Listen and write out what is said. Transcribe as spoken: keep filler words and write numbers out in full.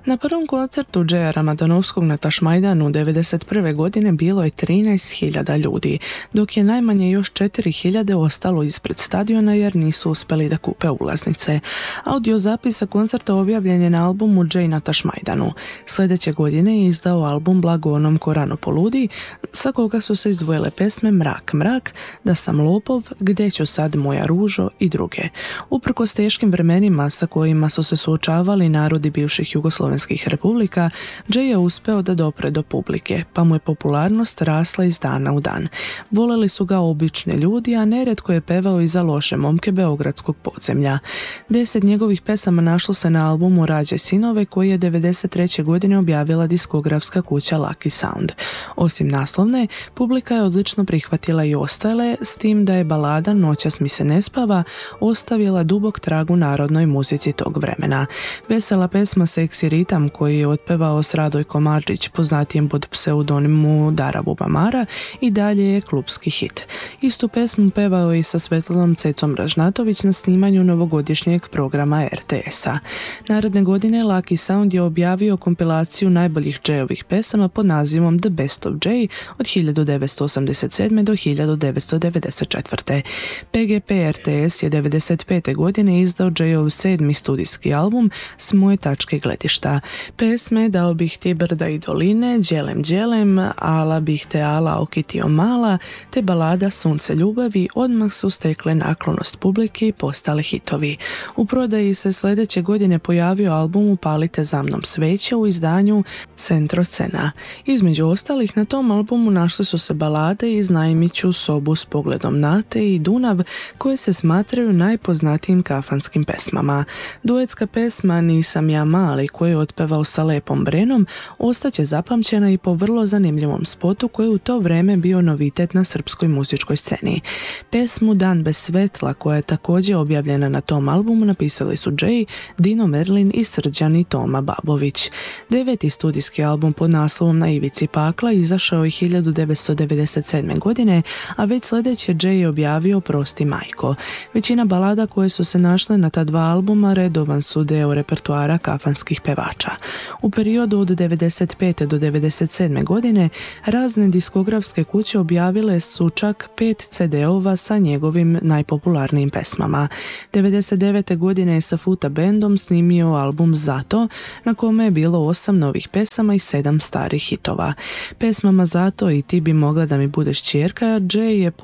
Na prvom koncertu Jaya Ramadanovskog na Tašmajdanu devedeset prve godine bilo je trinaest hiljada ljudi, dok je najmanje još četiri hiljade ostalo ispred stadiona jer nisu uspjeli da kupe ulaznice. Audio zapisa koncerta objavljen je na albumu Jay na Tašmajdanu. Sljedeće godine je izdao album Blago onom ko rano poludi, sa koga su se izdvojile pesme Mrak, mrak, Da sam lopov, Gde ću sad moja ružo i druge. Uprkos teškim vremenima sa kojima su se suočavali narodi bivših jugoslovenskih republika, Jay je uspeo da dopre do publike, pa mu je popularnost rasla iz dana u dan. Voleli su ga obični ljudi, a nerijetko je pevao i za loše momke beogradskog podzemlja. Deset njegovih pesama našlo se na albumu Rađe sinove, koji je devedeset treće godine objavila diskografska kuća Lucky Sound. Osim naslovne, publika je odlično prihvatila i ostale, s tim da je balada Noćas mi se ne spava ostavila dubok trag u narodnoj muzici tog vremena. Vesela pesma Seksi ritam, koji je otpevao s Radojkom Marčić, poznatijem pod pseudonimu Dara Bubamara, i dalje je klupski hit. Istu pesmu pevao i sa Svetlanom Cecom Ražnatović na snimanju novogodišnjeg programa er te esa. Naredne godine Lucky Sound je objavio kompilaciju najboljih Jayovih pesama pod nazivom The Best of Jay od hiljadu devetsto osamdeset sedme do hiljadu devetsto devedeset četvrte. pe ge pe er te es je devedeset pete godine izdao Jayov sedmi studijski album S moje tačke gledišta. Pesme Dao bih ti brda i doline, Đelem đelem, Ala bih te ala okitio mala, te balada Sunce ljubavi odmah su stekle naklonost publike i postale hitovi. U prodaji se sljedeće godine pojavio album Upalite za mnom sveće u izdanju Centro Scena. Između ostalih, na tom albumu našli su se balade Iznajmiću sobu s pogledom na te i Dunav, koje se smatraju najpoznatijim kafanskim pesmama. Duetska pesma Nisam ja mali, koju je otpevao sa Lepom Brenom, ostaće zapamćena i po vrlo zanimljivom spotu koji je u to vrijeme bio novitet na srpskoj muzičkoj sceni. Pesmu Dan bez svetla, koja je također objavljena na tom albumu, napisali su Jay, Dino Merlin i Srđan i Toma Babović. Deveti studijski album pod naslovom Na ivici pakla izašao je hiljadu devetsto devedeset sedme godine, a već sljedeće Jay je objavio Prosti majko. Većina balada koje su se našle na ta dva albuma redovan su deo repertoara kafanskih pevača. U periodu od devedeset pete do devedeset sedme godine razne diskografske kuće objavile su čak pet ce de-ova sa njegovim najpopularnijim pesmama. devedeset devete godine je sa Futa bandom snimio album Zato, na kome je bilo osam novih pesama i sedam starih hitova. Pesmama Zato i Ti bi mogla da mi budeš ćerka Jay je